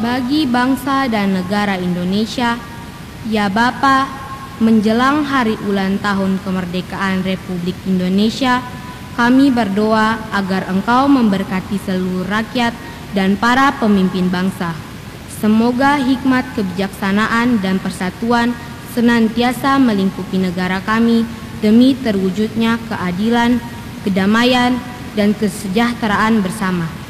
bagi bangsa dan negara Indonesia. Ya Bapa, menjelang hari ulang tahun kemerdekaan Republik Indonesia, kami berdoa agar Engkau memberkati seluruh rakyat dan para pemimpin bangsa. Semoga hikmat kebijaksanaan dan persatuan senantiasa melingkupi negara kami demi terwujudnya keadilan, kedamaian, dan kesejahteraan bersama.